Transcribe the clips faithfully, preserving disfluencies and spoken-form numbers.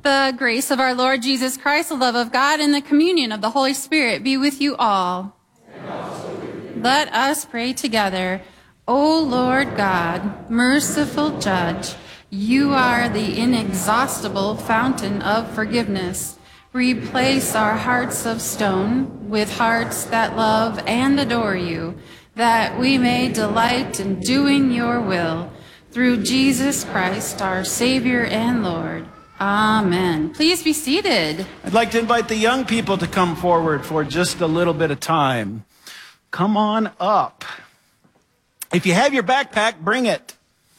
The grace of our Lord Jesus Christ, the love of God, and the communion of the Holy Spirit be with you all. Let us pray together. O Lord God, merciful Judge, you are the inexhaustible fountain of forgiveness. Replace our hearts of stone with hearts that love and adore you, that we may delight in doing your will. Through Jesus Christ, our Savior and Lord. Amen. Please be seated. I'd like to invite the young people to come forward for just a little bit of time. Come on up. If you have your backpack, bring it.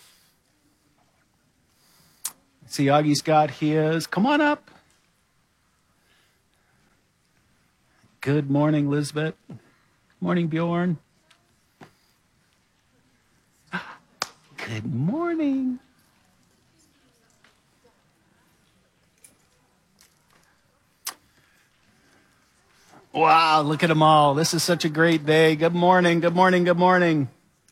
See, Augie's got his. Come on up. Good morning, Lisbeth. Good morning, Bjorn. Good morning. Wow, look at them all. This is such a great day. Good morning, good morning, good morning.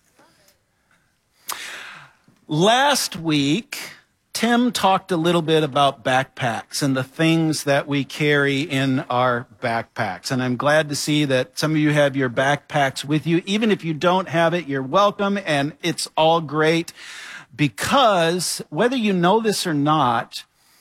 Last week, Tim talked a little bit about backpacks and the things that we carry in our backpacks. And I'm glad to see that some of you have your backpacks with you. Even if you don't have it, you're welcome, and it's all great. Because whether you know this or not,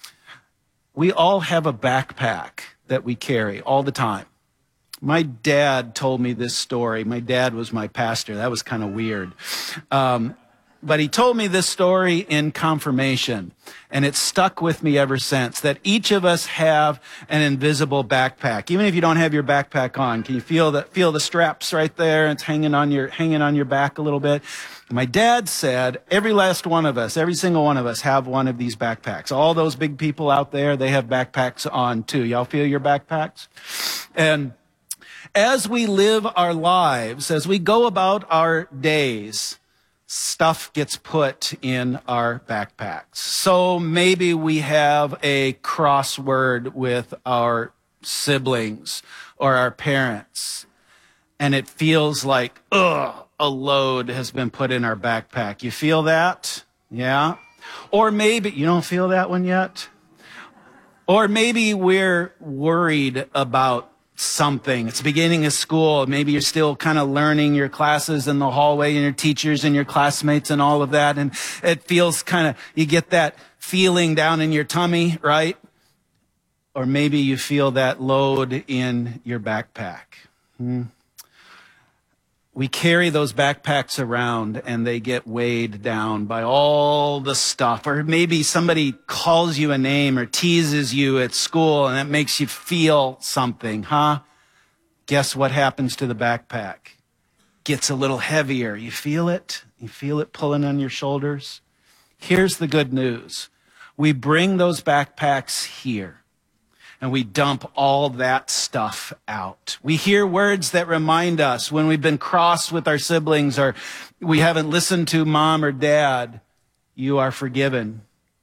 we all have a backpack that we carry all the time. My dad told me this story. My dad was my pastor. That was kind of weird. Um, But he told me this story in confirmation, and it's stuck with me ever since, that each of us have an invisible backpack. Even if you don't have your backpack on, can you feel the, feel the straps right there? It's hanging on your, hanging on your back a little bit. My dad said every last one of us, every single one of us have one of these backpacks. All those big people out there, they have backpacks on too. Y'all feel your backpacks? And as we live our lives, as we go about our days, stuff gets put in our backpacks. So maybe we have a crossword with our siblings or our parents, and it feels like, ugh, a load has been put in our backpack. You feel that? Yeah? Or maybe, you don't feel that one yet? Or maybe we're worried about something. It's the beginning of school. Maybe you're still kind of learning your classes in the hallway and your teachers and your classmates and all of that. And it feels kind of, you get that feeling down in your tummy, right? Or maybe you feel that load in your backpack. Hmm. We carry those backpacks around and they get weighed down by all the stuff. Or maybe somebody calls you a name or teases you at school and that makes you feel something, huh? Guess what happens to the backpack? Gets a little heavier. You feel it? You feel it pulling on your shoulders? Here's the good news. We bring those backpacks here, and we dump all that stuff out. We hear words that remind us when we've been cross with our siblings or we haven't listened to mom or dad, you are forgiven.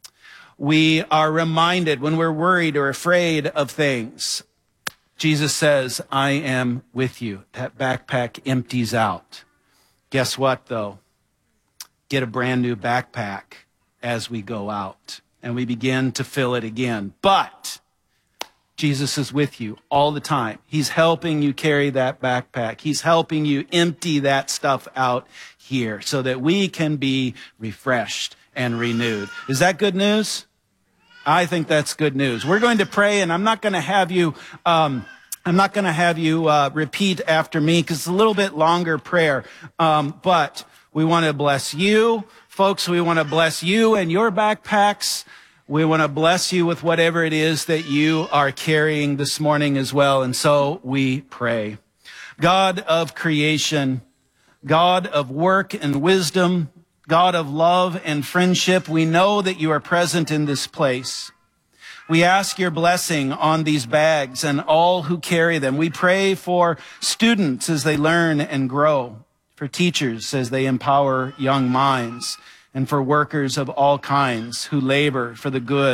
We are reminded when we're worried or afraid of things. Jesus says, I am with you. That backpack empties out. Guess what, though? Get a brand new backpack as we go out, and we begin to fill it again. But Jesus is with you all the time. He's helping you carry that backpack. He's helping you empty that stuff out here so that we can be refreshed and renewed. Is that good news? I think that's good news. We're going to pray, and I'm not going to have you, um, I'm not going to have you uh, repeat after me because it's a little bit longer prayer. Um, but we want to bless you, folks. We want to bless you and your backpacks. We want to bless you with whatever it is that you are carrying this morning as well. And so we pray. God of creation, God of work and wisdom, God of love and friendship, we know that you are present in this place. We ask your blessing on these bags and all who carry them. We pray for students as they learn and grow, for teachers as they empower young minds, and for workers of all kinds who labor for the good